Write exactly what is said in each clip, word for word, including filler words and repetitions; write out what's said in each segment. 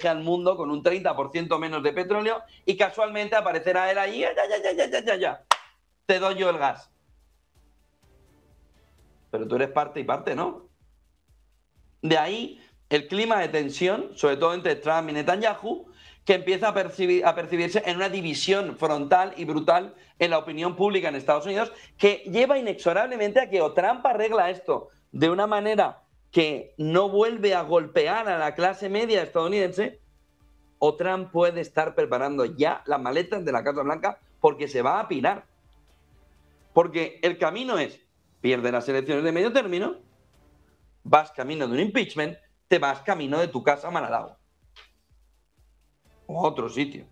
deje al mundo con un treinta por ciento menos de petróleo y casualmente aparecerá él ahí, ya, ya, ya, ya, ya, ya, ya, te doy yo el gas. Pero tú eres parte y parte, ¿no? De ahí el clima de tensión, sobre todo entre Trump y Netanyahu, que empieza a, percibir, a percibirse en una división frontal y brutal en la opinión pública en Estados Unidos, que lleva inexorablemente a que o Trump arregla esto de una manera que no vuelve a golpear a la clase media estadounidense, o Trump puede estar preparando ya las maletas de la Casa Blanca porque se va a pirar. Porque el camino es, pierde las elecciones de medio término, vas camino de un impeachment, te vas camino de tu casa a Mar-a-Lago. O otro sitio.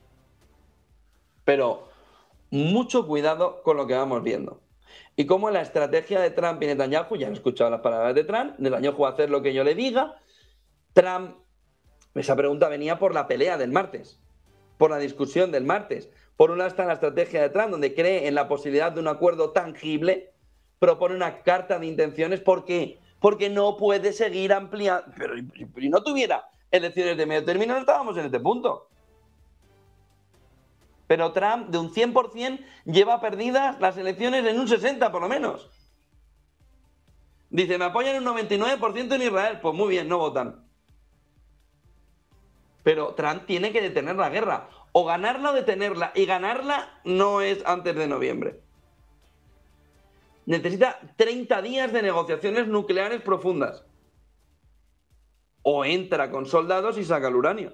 Pero mucho cuidado con lo que vamos viendo. Y como la estrategia de Trump y Netanyahu, ya han escuchado las palabras de Trump, Netanyahu va a hacer lo que yo le diga. Trump, esa pregunta venía por la pelea del martes, por la discusión del martes. Por un lado está la estrategia de Trump, donde cree en la posibilidad de un acuerdo tangible, propone una carta de intenciones. ¿Por qué? Porque no puede seguir ampliando. Pero si no tuviera elecciones de medio término, no estábamos en este punto. Pero Trump, de un cien por ciento, lleva perdidas las elecciones en un sesenta por lo menos. Dice, me apoyan un noventa y nueve por ciento en Israel. Pues muy bien, no votan. Pero Trump tiene que detener la guerra. O ganarla o detenerla. Y ganarla no es antes de noviembre. Necesita treinta días de negociaciones nucleares profundas. O entra con soldados y saca el uranio.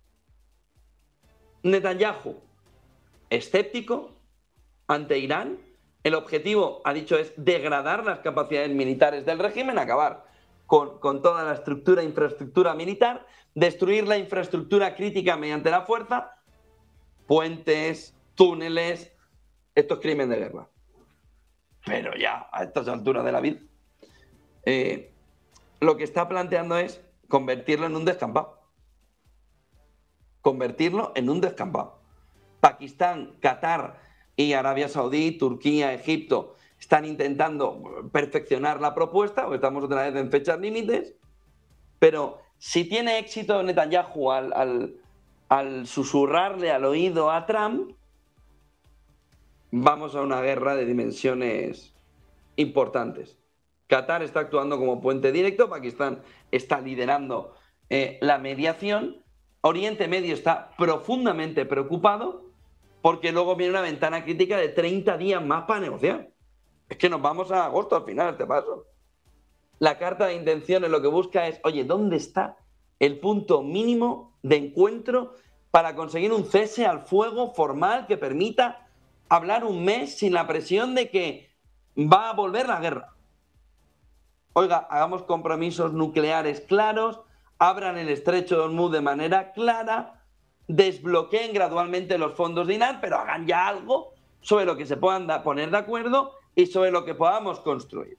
Netanyahu, escéptico ante Irán. El objetivo, ha dicho, es degradar las capacidades militares del régimen, acabar con, con toda la estructura e infraestructura militar, destruir la infraestructura crítica mediante la fuerza, puentes, túneles. Esto es crimen de guerra. Pero ya, a estas alturas de la vida, eh, lo que está planteando es convertirlo en un descampado. Convertirlo en un descampado. Pakistán, Qatar y Arabia Saudí, Turquía, Egipto están intentando perfeccionar la propuesta, o estamos otra vez en fechas límites, pero si tiene éxito Netanyahu al, al, al susurrarle al oído a Trump, vamos a una guerra de dimensiones importantes. Qatar está actuando como puente directo, Pakistán está liderando eh, la mediación, Oriente Medio está profundamente preocupado porque luego viene una ventana crítica de treinta días más para negociar. Es que nos vamos a agosto al final, este paso. La carta de intenciones lo que busca es, oye, ¿dónde está el punto mínimo de encuentro para conseguir un cese al fuego formal que permita hablar un mes sin la presión de que va a volver la guerra? Oiga, hagamos compromisos nucleares claros, abran el estrecho de Hormuz de manera clara, desbloqueen gradualmente los fondos de Irán, pero hagan ya algo sobre lo que se puedan da, poner de acuerdo y sobre lo que podamos construir.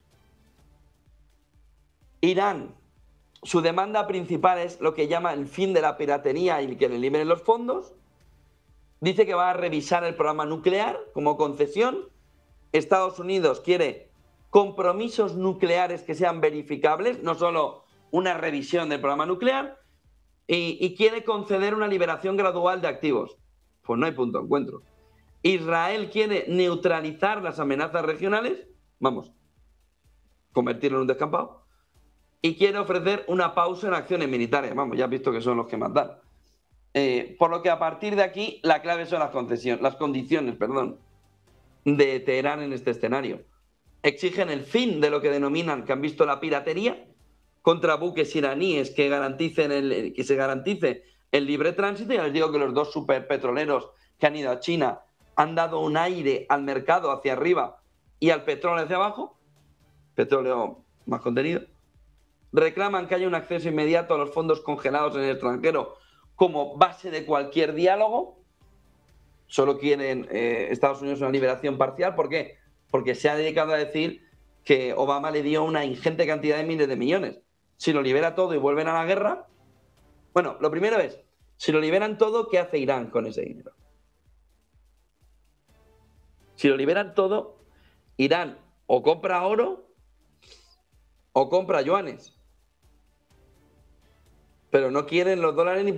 Irán, su demanda principal es lo que llama el fin de la piratería y que le liberen los fondos. Dice que va a revisar el programa nuclear como concesión. Estados Unidos quiere compromisos nucleares que sean verificables, no solo una revisión del programa nuclear. Y, y quiere conceder una liberación gradual de activos. Pues no hay punto de encuentro. Israel quiere neutralizar las amenazas regionales, vamos, convertirlo en un descampado, y quiere ofrecer una pausa en acciones militares, vamos, ya has visto que son los que más dan. Eh, por lo que a partir de aquí la clave son las, concesiones, las condiciones perdón, de Teherán en este escenario. Exigen el fin de lo que denominan, que han visto la piratería, contra buques iraníes que garanticen el, que se garantice el libre tránsito. Ya les digo que los dos superpetroleros que han ido a China han dado un aire al mercado hacia arriba y al petróleo hacia abajo, petróleo más contenido. Reclaman que haya un acceso inmediato a los fondos congelados en el extranjero como base de cualquier diálogo. Solo quieren eh, Estados Unidos una liberación parcial. ¿Por qué? Porque se ha dedicado a decir que Obama le dio una ingente cantidad de miles de millones. Si lo libera todo y vuelven a la guerra, bueno, lo primero es, si lo liberan todo, ¿qué hace Irán con ese dinero? Si lo liberan todo, Irán o compra oro o compra yuanes. Pero no quieren los dólares ni